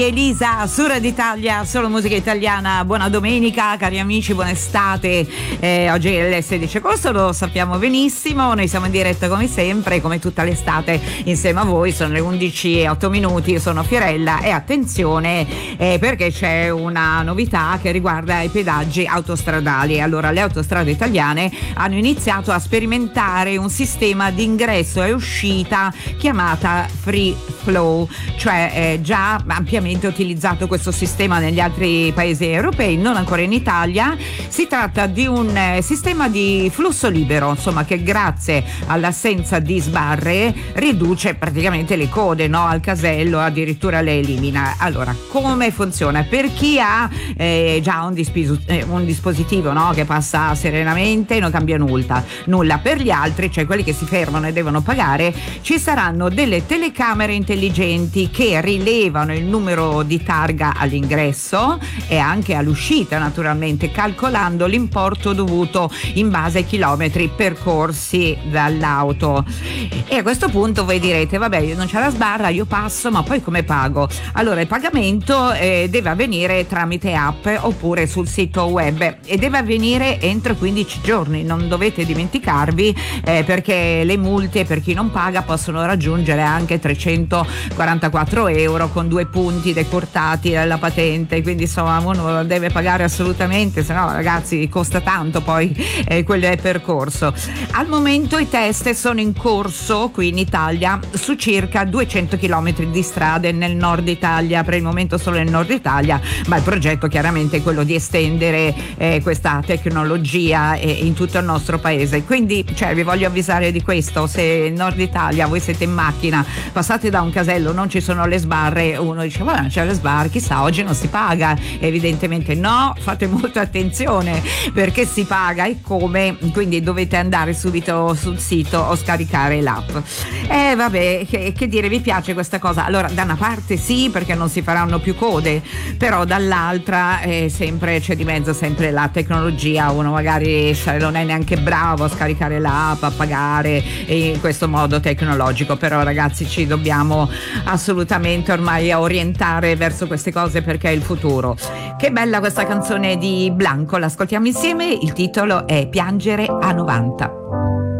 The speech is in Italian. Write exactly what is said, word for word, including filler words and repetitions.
Elisa su Radio Italia, solo musica italiana. Buona domenica cari amici, buona estate. Eh, oggi è il sedici agosto, lo sappiamo benissimo, noi siamo in diretta come sempre, come tutta l'estate insieme a voi. Sono le undici e otto minuti, io sono Fiorella e attenzione eh, perché c'è una novità che riguarda i pedaggi autostradali. Allora, le autostrade italiane hanno iniziato a sperimentare un sistema di ingresso e uscita chiamata Free Flow, cioè eh, già ampiamente utilizzato questo sistema negli altri paesi europei, non ancora in Italia. Si tratta di un eh, sistema di flusso libero, insomma, che grazie all'assenza di sbarre riduce praticamente le code, no, al casello, addirittura le elimina. Allora, come funziona? Per chi ha eh, già un, dispisu- eh, un dispositivo, no, che passa serenamente, non cambia nulla, nulla. Per gli altri, cioè quelli che si fermano e devono pagare, ci saranno delle telecamere intelligenti che rilevano il numero di targa all'ingresso e anche all'uscita, naturalmente, calcolando l'importo dovuto in base ai chilometri percorsi dall'auto. E a questo punto voi direte: vabbè, non c'è la sbarra, io passo, ma poi come pago? Allora, il pagamento eh, deve avvenire tramite app oppure sul sito web e deve avvenire entro quindici giorni, non dovete dimenticarvi, eh, perché le multe per chi non paga possono raggiungere anche trecentoquarantaquattro euro con due punti decortati dalla patente, quindi insomma uno deve pagare assolutamente, se no ragazzi costa tanto poi eh, quel percorso. Al momento i test sono in corso qui in Italia su circa duecento chilometri di strade nel nord Italia, per il momento solo nel nord Italia, ma il progetto chiaramente è quello di estendere eh, questa tecnologia eh, in tutto il nostro paese. Quindi cioè, vi voglio avvisare di questo: se in nord Italia voi siete in macchina, passate da un casello, non ci sono le sbarre, uno dice ma c'è le sbarre, chissà oggi non si paga. Evidentemente no, fate molta attenzione perché si paga e come, quindi dovete andare subito sul sito o scaricare l'app. E eh, vabbè, che, che dire, vi piace questa cosa? Allora, da una parte sì, perché non si faranno più code, però dall'altra eh, sempre c'è di mezzo sempre la tecnologia, uno magari non è neanche bravo a scaricare l'app, a pagare in questo modo tecnologico, però ragazzi ci dobbiamo assolutamente ormai orientare verso queste cose perché è il futuro. Che bella questa canzone di Blanco, l'ascoltiamo insieme, il titolo è Piangere a novanta.